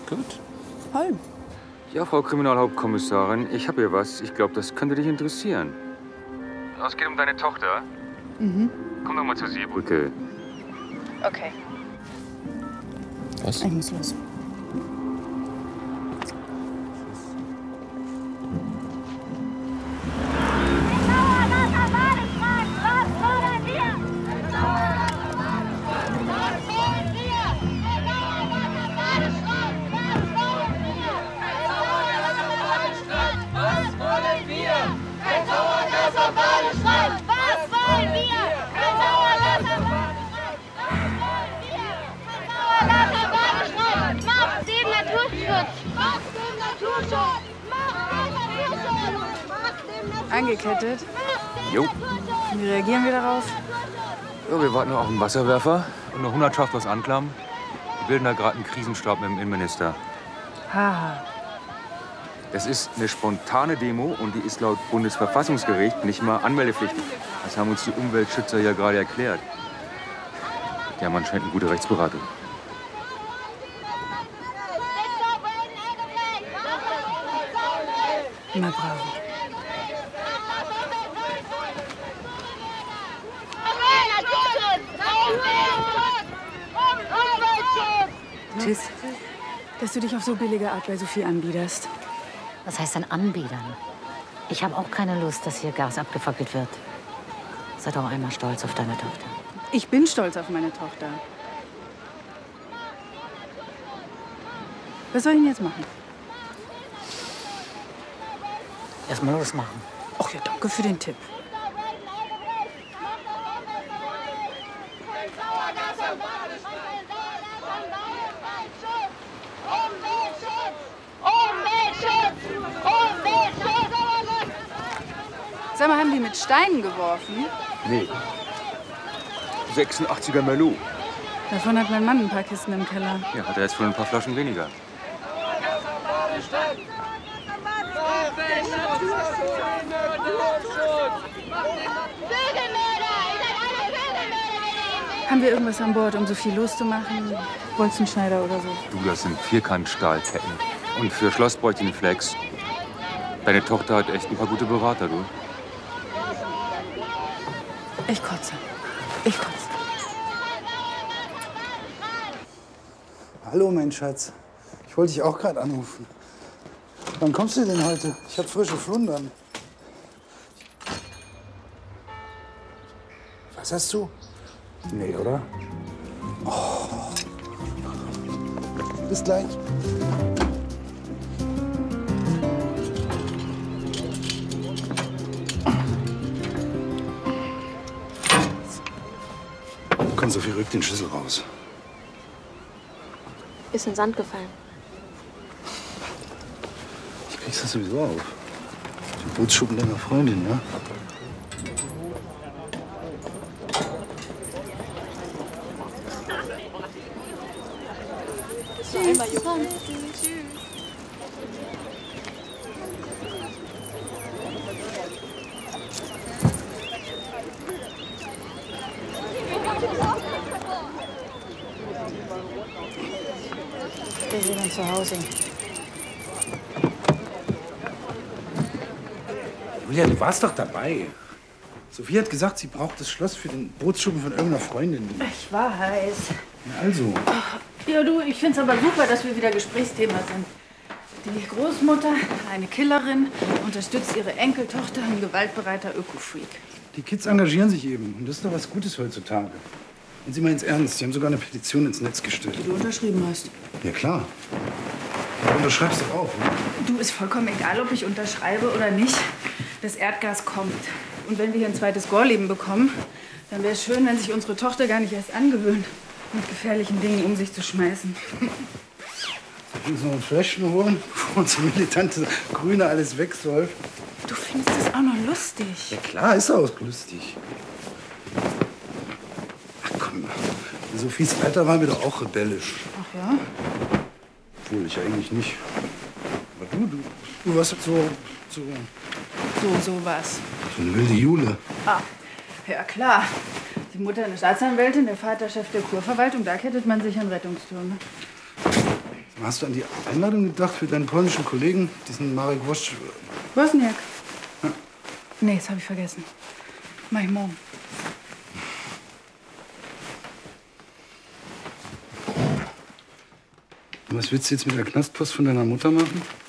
Gut. Holm. Ja, Frau Kriminalhauptkommissarin, ich habe hier was. Ich glaube, das könnte dich interessieren. Es geht um deine Tochter. Mhm. Komm doch mal zur Seebrücke. Okay. Was? Ich muss los. Angekettet? Jo. Wie reagieren wir darauf? Ja, wir warten noch auf einen Wasserwerfer und eine Hundertschaft aus Anklam. Wir bilden da gerade einen Krisenstab mit dem Innenminister. Haha. Das ist eine spontane Demo und die ist laut Bundesverfassungsgericht nicht mal anmeldepflichtig. Das haben uns die Umweltschützer ja gerade erklärt. Die haben anscheinend eine gute Rechtsberatung. Na bravo. Tschüss. Dass du dich auf so billige Art bei Sophie anbiederst. Was heißt denn anbiedern? Ich habe auch keine Lust, dass hier Gas abgefackelt wird. Sei doch einmal stolz auf deine Tochter. Ich bin stolz auf meine Tochter. Was soll ich denn jetzt machen? Erstmal losmachen. Ach ja, danke für den Tipp. Sag mal, haben die mit Steinen geworfen? Nee. 86er Merlot. Davon hat mein Mann ein paar Kisten im Keller. Ja, hat er jetzt wohl ein paar Flaschen weniger. Haben wir irgendwas an Bord, um Sophie loszumachen? Bolzenschneider oder so? Du, das sind Vierkantstahlketten. Und für Schloss bräuchte ich einen Flex. Deine Tochter hat echt ein paar gute Berater, du. Ich kotze. Ich kotze. Hallo, mein Schatz. Ich wollte dich auch gerade anrufen. Wann kommst du denn heute? Ich habe frische Flundern. Was hast du? Nee, oder? Oh. Bis gleich. Komm, Sophie, rück den Schlüssel raus. Ist in den Sand gefallen. Ich krieg's das sowieso auf. Den Bootsschuppen deiner Freundin, ne? Wir sind dann zu Hause. Julia, du warst doch dabei. Sophie hat gesagt, sie braucht das Schloss für den Bootsschuppen von irgendeiner Freundin. Ich war heiß. Na also. Ja, du, ich find's aber super, dass wir wieder Gesprächsthema sind. Die Großmutter, eine Killerin, unterstützt ihre Enkeltochter, ein gewaltbereiter Öko-Freak. Die Kids engagieren sich eben. Und das ist doch was Gutes heutzutage. Und Sie meinen es ernst. Sie haben sogar eine Petition ins Netz gestellt. Die du unterschrieben hast. Ja, klar. Du unterschreibst doch auch, oder? Du, ist vollkommen egal, ob ich unterschreibe oder nicht. Das Erdgas kommt. Und wenn wir hier ein zweites Gorleben bekommen, dann wäre es schön, wenn sich unsere Tochter gar nicht erst angewöhnt, mit gefährlichen Dingen um sich zu schmeißen. Soll ich uns noch ein Fläschchen holen, bevor unsere militante Grüne alles wegsäuft? Du findest das auch noch lustig. Ja klar, ist auch lustig. Ach komm, in Sophies Alter waren wir doch auch rebellisch. Ach ja? Obwohl, ich eigentlich nicht. Aber du warst so Sowas. eine wilde Jule. Ah, ja klar. Die Mutter eine Staatsanwältin, der Vater Chef der Kurverwaltung, da kettet man sich an Rettungsturm. Hast du an die Einladung gedacht für deinen polnischen Kollegen, diesen Marek Wosch? Wozniak? Ja. Nee, das habe ich vergessen. Mach ich morgen. Was willst du jetzt mit der Knastpost von deiner Mutter machen?